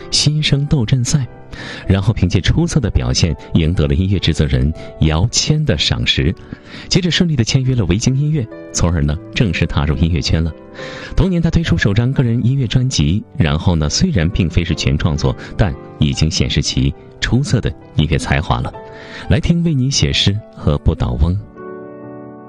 新生斗阵赛，然后凭借出色的表现赢得了音乐制作人姚谦的赏识，接着顺利地签约了维京音乐，从而呢正式踏入音乐圈了。同年他推出首张个人音乐专辑，然后呢虽然并非是全创作，但已经显示其出色的音乐才华了。来听为你写诗和不倒翁。